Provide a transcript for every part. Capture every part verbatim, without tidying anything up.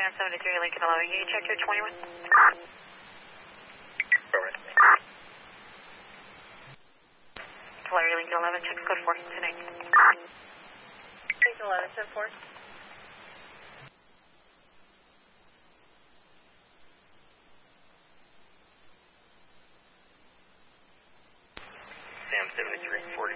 Sam seventy-three, Lincoln eleven. Can you check your twenty-one? Alright. Larry, Lincoln eleven, check code four tonight. Lincoln eleven, ten four. Sam seventy-three, forty.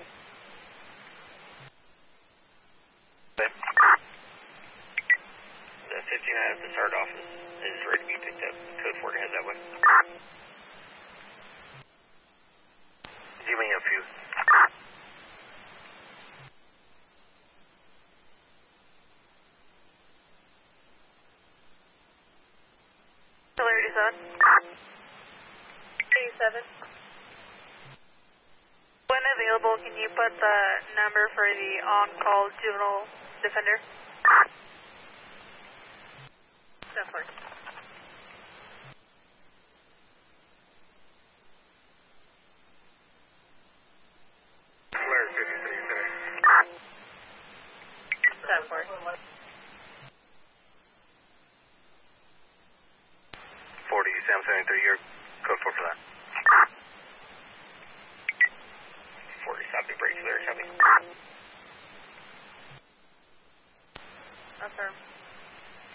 The fifty-nine at the start office is ready to be picked up. Code four head that way. Give me a few. Larry eighty-seven. eighty-seven. When available, can you put the number for the on-call juvenile defender? ten four. Larry fifty-three, center. ten four. forty, Sam seventy-three, you're